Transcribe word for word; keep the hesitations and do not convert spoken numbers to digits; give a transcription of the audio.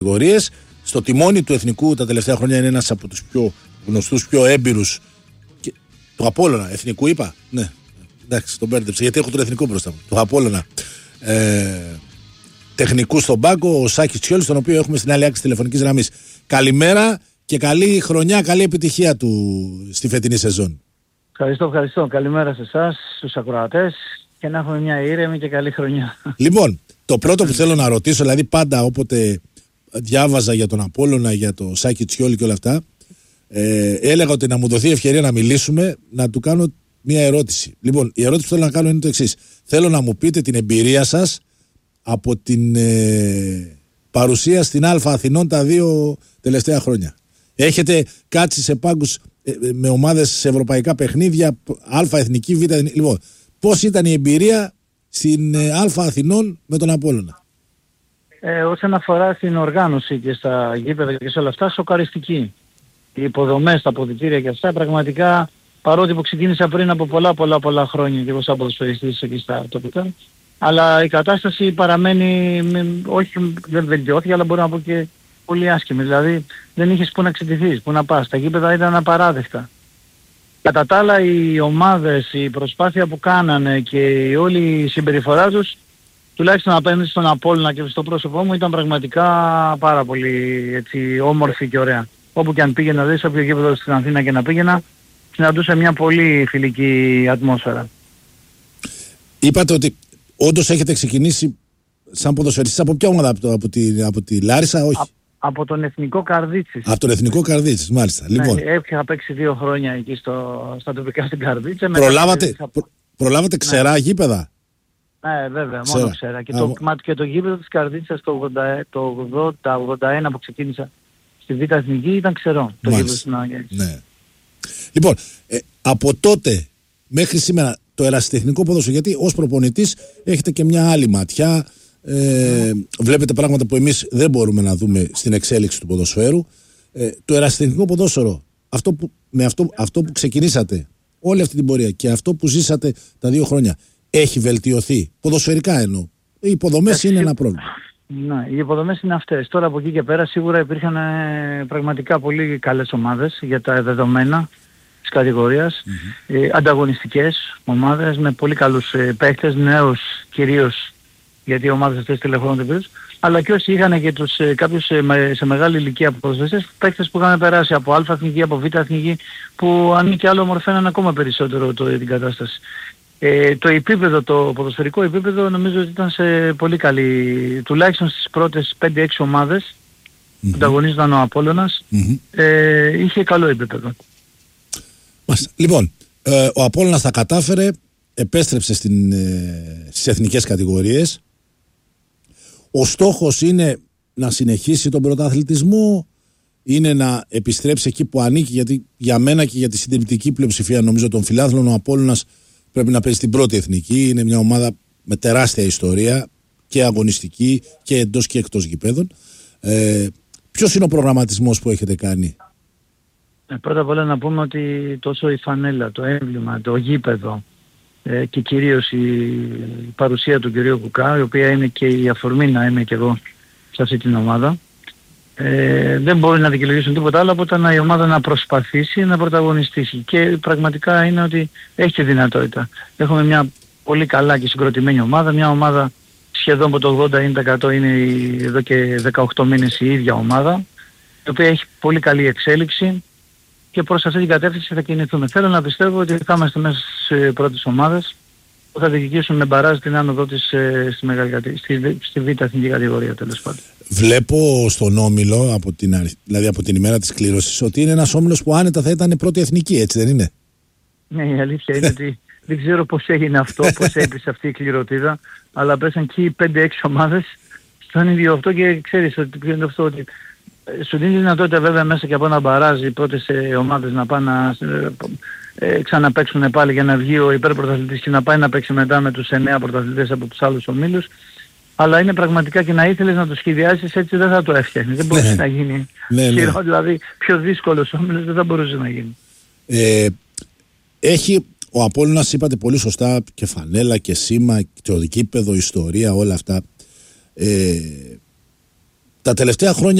κατηγορίες. Στο τιμόνι του εθνικού τα τελευταία χρόνια είναι ένας από τους πιο γνωστούς, πιο έμπειρους. Και... Το Απόλλωνα, εθνικού είπα. Ναι, εντάξει, τον μπέρδεψα γιατί έχω τον εθνικό μπροστά μου. Το Απόλλωνα. Ε, τεχνικού στον πάγκο, ο Σάκης Τσιόλης, τον οποίο έχουμε στην άλλη άκρη τηλεφωνικής γραμμής. Καλημέρα και καλή χρονιά, καλή επιτυχία του στη φετινή σεζόν. Ευχαριστώ, ευχαριστώ. Καλημέρα σε εσάς, στους ακροατές και να έχουμε μια ήρεμη και καλή χρονιά. Λοιπόν, το πρώτο που θέλω να ρωτήσω, δηλαδή πάντα όποτε διάβαζα για τον Απόλλωνα, για το Σάκη Τσιόλη και όλα αυτά, ε, έλεγα ότι να μου δοθεί ευκαιρία να μιλήσουμε, να του κάνω μια ερώτηση. Λοιπόν, η ερώτηση που θέλω να κάνω είναι το εξής. Θέλω να μου πείτε την εμπειρία σας από την ε, παρουσία στην Α Αθηνών τα δύο τελευταία χρόνια. Έχετε κάτσει σε πάγκους ε, με ομάδες σε ευρωπαϊκά παιχνίδια, Α εθνική, Β εθνική. Λοιπόν, πώς ήταν η εμπειρία στην ε, Α Αθηνών με τον Απόλλωνα? Ε, όσον αφορά στην οργάνωση και στα γήπεδα και σε όλα αυτά, σοκαριστική. Οι υποδομές, τα αποδυτήρια και αυτά, πραγματικά, παρότι που ξεκίνησα πριν από πολλά πολλά πολλά χρόνια και εγώ σαν ποδοσφαιριστής εκεί στα τοπικά, αλλά η κατάσταση παραμένει, όχι δεν βελτιώθηκε, αλλά μπορώ να πω και πολύ άσχημη. Δηλαδή δεν είχες που να ξετηθείς, που να πας. Τα γήπεδα ήταν απαράδεκτα. Κατά τα άλλα οι ομάδες, η προσπάθεια που κάνανε και η όλη η συμπεριφορά τους, τουλάχιστον απέναντι στον Απόλλωνα και στο πρόσωπό μου, ήταν πραγματικά πάρα πολύ έτσι, όμορφη και ωραία. Όπου και αν πήγαινα, δηλαδή σε όποιο γήπεδο στην Αθήνα και να πήγαινα, συναντούσα μια πολύ φιλική ατμόσφαιρα. Είπατε ότι όντως έχετε ξεκινήσει σαν ποδοσφαιριστής από ποια ομάδα, από, το, από, τη, από τη Λάρισα, όχι? Α, από τον Εθνικό Καρδίτσης. Από τον Εθνικό Καρδίτσης, μάλιστα. Ναι, λοιπόν. Είχα παίξει δύο χρόνια εκεί στο, στα τοπικά στην Καρδίτσα. Προλάβατε, μετά... προ, προλάβατε ξερά ναι. γήπεδα? Ναι, βέβαια, μόνο ξέρα. Και, το, α, και το γήπεδο της Καρδίτσας το ογδόντα ογδόντα ένα που ξεκίνησα στη Β' Εθνική ήταν ξερό. Το γήπεδο στην Αγία. Ναι. Λοιπόν, ε, από τότε μέχρι σήμερα το ερασιτεχνικό ποδόσφαιρο, γιατί ως προπονητής έχετε και μια άλλη ματιά, ε, mm. βλέπετε πράγματα που εμείς δεν μπορούμε να δούμε στην εξέλιξη του ποδοσφαίρου. Ε, το ερασιτεχνικό ποδόσφαιρο, αυτό που, με αυτό, αυτό που ξεκινήσατε όλη αυτή την πορεία και αυτό που ζήσατε τα δύο χρόνια, έχει βελτιωθεί ποδοσφαιρικά εννοώ? Οι υποδομές είναι ένα πρόβλημα. Ναι, οι υποδομές είναι αυτές. Τώρα από εκεί και πέρα σίγουρα υπήρχαν ε, πραγματικά πολύ καλές ομάδες για τα δεδομένα της κατηγορίας. Mm-hmm. Ε, ανταγωνιστικές ομάδες με πολύ καλούς ε, παίκτες, νέους κυρίως, γιατί οι ομάδες αυτές τηλεφωνούνται πίσω, αλλά και όσοι είχαν και τους, ε, κάποιους ε, με, σε μεγάλη ηλικία ποδοσφαιριστές, παίκτες που είχαν περάσει από Α εθνική, από Β εθνική, που αν και άλλο μορφαίναν ακόμα περισσότερο το, την κατάσταση. Ε, το επίπεδο, το ποδοσφαιρικό επίπεδο νομίζω ότι ήταν σε πολύ καλή, τουλάχιστον στις πρώτες πέντε έξι ομάδες mm-hmm. που ανταγωνίζονταν ο Απόλλωνας, mm-hmm. ε, είχε καλό επίπεδο. Λοιπόν, ε, ο Απόλλωνας τα κατάφερε, επέστρεψε στην, ε, στις εθνικές κατηγορίες. Ο στόχος είναι να συνεχίσει τον πρωταθλητισμό, είναι να επιστρέψει εκεί που ανήκει, γιατί για μένα και για τη συντηρητική πλειοψηφία νομίζω των φιλάθλων ο Απόλλωνας πρέπει να παίζει στην πρώτη εθνική. Είναι μια ομάδα με τεράστια ιστορία και αγωνιστική και εντός και εκτός γηπέδων. Ε, ποιος είναι ο προγραμματισμός που έχετε κάνει? Ε, πρώτα απ' όλα να πούμε ότι τόσο η φανέλα, το έμβλημα, το γήπεδο ε, και κυρίως η παρουσία του κυρίου Κουκά, η οποία είναι και η αφορμή να είμαι και εγώ σε αυτή την ομάδα, ε, δεν μπορεί να δικαιολογήσουν τίποτα άλλο από το η ομάδα να προσπαθήσει να πρωταγωνιστήσει. Και πραγματικά είναι ότι έχει τη δυνατότητα. Έχουμε μια πολύ καλά και συγκροτημένη ομάδα, μια ομάδα σχεδόν από το ογδόντα ενενήντα τοις εκατό είναι η, εδώ και δεκαοκτώ μήνες η ίδια ομάδα, η οποία έχει πολύ καλή εξέλιξη και προς αυτή την κατεύθυνση θα κινηθούμε. Θέλω να πιστεύω ότι θα είμαστε μέσα στις πρώτες ομάδες που θα διεκδικήσουν με μπαράζ την άνοδό της στη, μεγάλη, στη, στη Β' εθνική κατηγορία, τέλος πάντων. Βλέπω στον όμιλο, από την, δηλαδή από την ημέρα της κλήρωσης, ότι είναι ένας όμιλος που άνετα θα ήταν πρώτη εθνική, έτσι δεν είναι? Ναι, η αλήθεια είναι ότι δεν ξέρω πώς έγινε αυτό, πώς έπεισε αυτή η κληροτίδα, αλλά πέσαν και οι πέντε έξι ομάδες στον ίδιο αυτό και ξέρεις ότι ποιο είναι αυτό, ότι σου δίνει δυνατότητα βέβαια μέσα και από ένα μπαράζ οι πρώτες ε, ομάδες να πάνε να ε, ε, ξαναπαίξουν πάλι για να βγει ο υπερπρωταθλητής και να πάει να παίξει μετά με τους εννέα πρωταθλητές από τους άλλους ομίλους. Αλλά είναι πραγματικά και να ήθελες να το σχεδιάσεις έτσι δεν θα το έφτιαχνες. Δεν μπορούσε να γίνει. Ναι, ναι. Χειρό, δηλαδή πιο δύσκολος όμιλος δεν θα μπορούσε να γίνει. Ε, έχει ο Απόλλωνας, είπατε πολύ σωστά, και φανέλα και σήμα, και το γήπεδο, ιστορία, όλα αυτά. Ε, τα τελευταία χρόνια